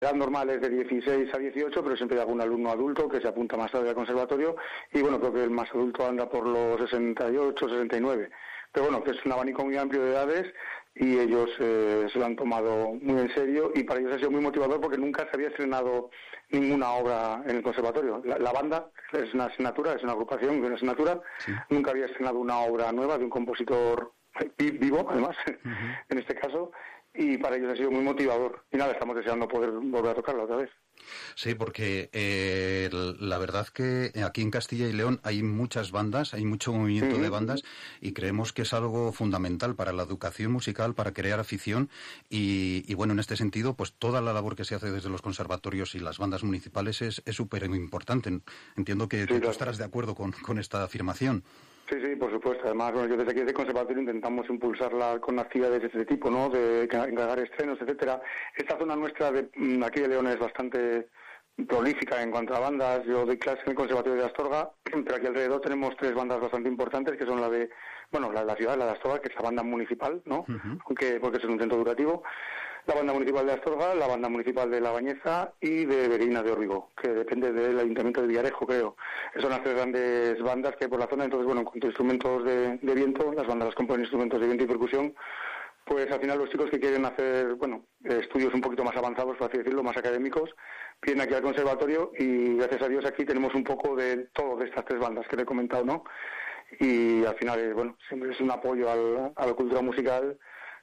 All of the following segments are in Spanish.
edad normal es de 16 a 18, pero siempre hay algún alumno adulto que se apunta más tarde al conservatorio y bueno, creo que el más adulto anda por los 68, 69. Pero bueno, que es un abanico muy amplio de edades y ellos se lo han tomado muy en serio y para ellos ha sido muy motivador porque nunca se había estrenado ninguna obra en el conservatorio. La banda es una asignatura, es una agrupación de una asignatura, sí. Nunca había estrenado una obra nueva de un compositor vivo, además, en este caso, y para ellos ha sido muy motivador. Y nada, estamos deseando poder volver a tocarla otra vez. Sí, porque la verdad que aquí en Castilla y León hay muchas bandas, hay mucho movimiento de bandas y creemos que es algo fundamental para la educación musical, para crear afición y bueno, en este sentido, pues toda la labor que se hace desde los conservatorios y las bandas municipales es súper importante. Entiendo que tú estarás de acuerdo con esta afirmación. Sí, por supuesto. Además, bueno, yo desde aquí, desde el conservatorio, intentamos impulsarla con actividades de este tipo, ¿no? De encargar estrenos, etcétera. Esta zona nuestra de aquí de León es bastante prolífica en cuanto a bandas. Yo doy clase en el Conservatorio de Astorga, pero aquí alrededor tenemos 3 bandas bastante importantes, que son la de, bueno, la ciudad, la de Astorga, que es la banda municipal, ¿no? Porque es un centro educativo. La banda municipal de Astorga, la banda municipal de La Bañeza y de Berina de Órbigo, que depende del Ayuntamiento de Villarejo, creo. Son las 3 grandes bandas que hay por la zona. Entonces, bueno, en cuanto a instrumentos de viento, las bandas las componen instrumentos de viento y percusión, pues al final los chicos que quieren hacer, bueno, estudios un poquito más avanzados, por así decirlo, más académicos, vienen aquí al conservatorio y gracias a Dios aquí tenemos un poco de todo de estas 3 bandas que te he comentado, ¿no? Y al final, bueno, siempre es un apoyo a la cultura musical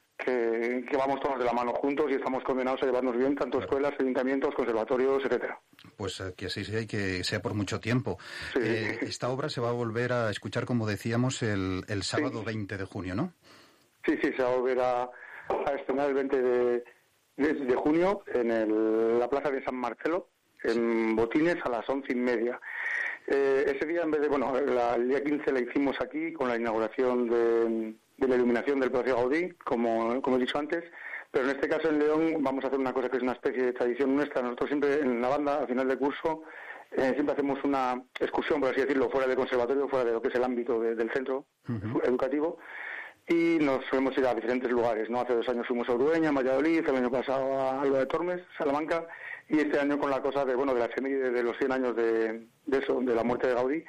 que vamos todos de la mano juntos y estamos condenados a llevarnos bien, tanto escuelas, ayuntamientos, conservatorios, etcétera. Pues que así sea y que sea por mucho tiempo. Sí. Esta obra se va a volver a escuchar, como decíamos, el sábado 20 de junio, ¿no? Sí, se va a volver a estrenar el 20 de junio en la Plaza de San Marcelo, en Botines, a las 11:30. Ese día, en vez de, bueno, el día 15 la hicimos aquí con la inauguración de la iluminación del Palacio Gaudí, como he dicho antes, pero en este caso en León vamos a hacer una cosa que es una especie de tradición nuestra. Nosotros siempre en la banda, al final del curso, siempre hacemos una excursión, por así decirlo, fuera del conservatorio, fuera de lo que es el ámbito del centro educativo, y nos solemos ir a diferentes lugares, ¿no? Hace 2 años fuimos a Urueña, Valladolid, el año pasado a Alba de Tormes, Salamanca, y este año con la cosa de la efeméride de los 100 años de la muerte de Gaudí,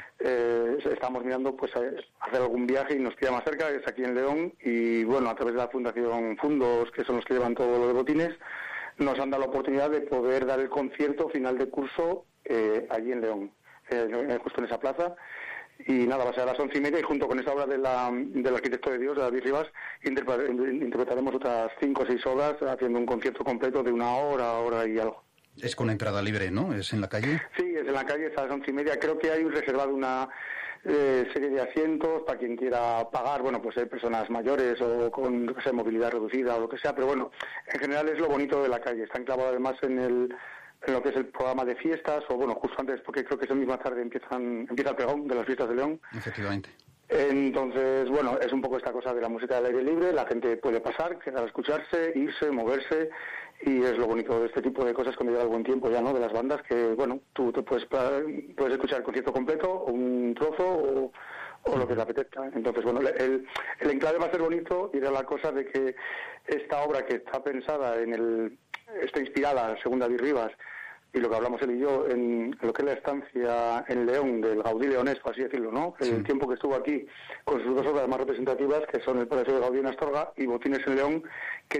estamos mirando pues a hacer algún viaje y nos queda más cerca, es aquí en León, y bueno, a través de la Fundación Fundos, que son los que llevan todo lo de Botines, nos han dado la oportunidad de poder dar el concierto final de curso allí en León, justo en esa plaza. Y nada, va a ser a las 11:30 y junto con esa obra del arquitecto de Dios, de David Rivas, interpretaremos otras 5 o 6 obras haciendo un concierto completo de 1 hora y algo. Es con entrada libre, ¿no? ¿Es en la calle? Sí, es en la calle, es a las 11:30. Creo que hay reservado una serie de asientos para quien quiera pagar. Bueno, pues hay personas mayores o con, no sé, movilidad reducida o lo que sea, pero bueno, en general es lo bonito de la calle. Está enclavado además en lo que es el programa de fiestas, o bueno, justo antes, porque creo que esa misma tarde empieza el pregón de las fiestas de León. Efectivamente. Entonces, bueno, es un poco esta cosa de la música del aire libre, la gente puede pasar, quedar a escucharse, irse, moverse, y es lo bonito de este tipo de cosas cuando llega el buen tiempo ya, ¿no? De las bandas, que, bueno, tú te puedes escuchar el concierto completo, o un trozo, o lo que te apetezca. Entonces, bueno, el enclave va a ser bonito, y era la cosa de que esta obra que está pensada está inspirada, según David Rivas, y lo que hablamos él y yo, en lo que es la estancia en León del Gaudí leonés, por así decirlo, ¿no? Sí. El tiempo que estuvo aquí con sus 2 obras más representativas, que son el Palacio de Gaudí en Astorga y Botines en León,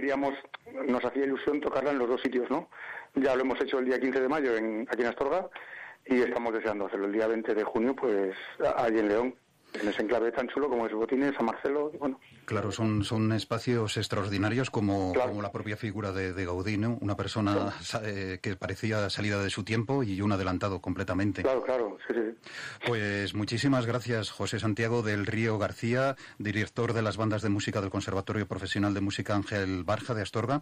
nos hacía ilusión tocarla en los 2 sitios, ¿no? Ya lo hemos hecho el día 15 de mayo aquí en Astorga y estamos deseando hacerlo el día 20 de junio, pues allí en León, en ese enclave tan chulo como es Botines, San Marcelo, y bueno. Claro, son espacios extraordinarios como la propia figura de Gaudí, ¿no? Una persona que parecía salida de su tiempo y un adelantado completamente. Claro, sí. Pues muchísimas gracias, José Santiago del Río García, director de las bandas de música del Conservatorio Profesional de Música Ángel Barja de Astorga,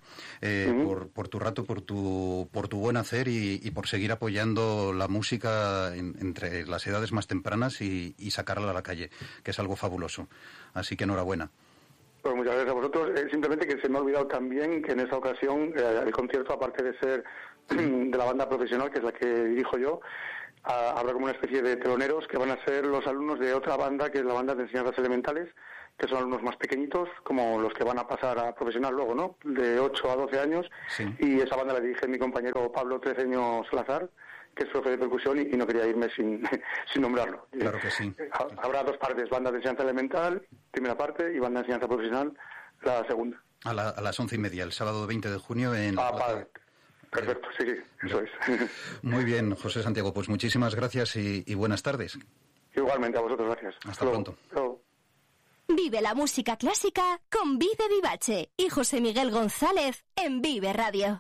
por tu rato, por tu buen hacer y por seguir apoyando la música entre las edades más tempranas y sacarla a la calle, que es algo fabuloso. Así que enhorabuena. Pues muchas gracias a vosotros. Simplemente que se me ha olvidado también que en esta ocasión el concierto, aparte de ser de la banda profesional, que es la que dirijo yo, habrá como una especie de teloneros que van a ser los alumnos de otra banda, que es la banda de enseñanzas elementales, que son alumnos más pequeñitos, como los que van a pasar a profesional luego, ¿no? De 8 a 12 años. Sí. Y esa banda la dirige mi compañero Pablo Treceño Salazar, que es profe de percusión, y no quería irme sin nombrarlo. Claro que sí. Habrá dos partes, banda de enseñanza elemental, primera parte, y banda de enseñanza profesional, la segunda. A las 11:30, el sábado 20 de junio en... Padre. Perfecto, sí, eso es. Muy bien, José Santiago, pues muchísimas gracias y buenas tardes. Igualmente, a vosotros, gracias. Hasta pronto. Vive la música clásica con Vive Vivace y José Miguel González en Vive Radio.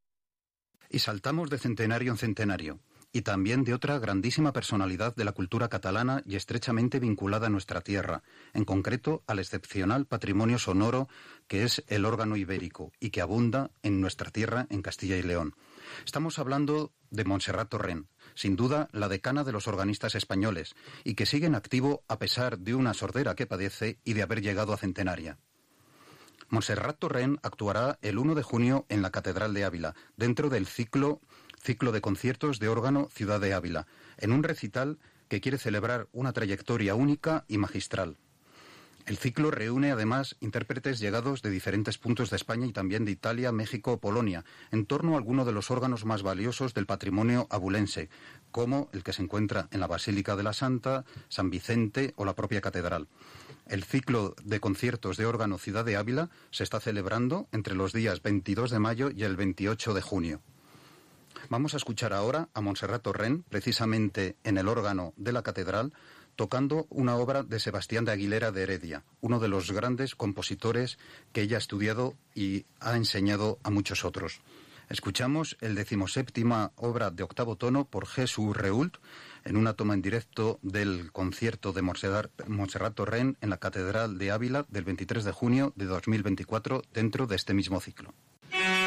Y saltamos de centenario en centenario, y también de otra grandísima personalidad de la cultura catalana y estrechamente vinculada a nuestra tierra, en concreto al excepcional patrimonio sonoro que es el órgano ibérico y que abunda en nuestra tierra, en Castilla y León. Estamos hablando de Montserrat Torrent, sin duda la decana de los organistas españoles, y que sigue en activo a pesar de una sordera que padece y de haber llegado a centenaria. Montserrat Torrent actuará el 1 de junio en la Catedral de Ávila, dentro del ciclo de conciertos de órgano Ciudad de Ávila, en un recital que quiere celebrar una trayectoria única y magistral. El ciclo reúne además intérpretes llegados de diferentes puntos de España y también de Italia, México o Polonia, en torno a alguno de los órganos más valiosos del patrimonio abulense, como el que se encuentra en la Basílica de la Santa, San Vicente o la propia catedral. El ciclo de conciertos de órgano Ciudad de Ávila se está celebrando entre los días 22 de mayo y el 28 de junio. Vamos a escuchar ahora a Montserrat Torrent, precisamente en el órgano de la catedral, tocando una obra de Sebastián de Aguilera de Heredia, uno de los grandes compositores que ella ha estudiado y ha enseñado a muchos otros. Escuchamos el 17ª obra de octavo tono por Jesús Reult, en una toma en directo del concierto de Montserrat Torrent en la Catedral de Ávila del 23 de junio de 2024 dentro de este mismo ciclo.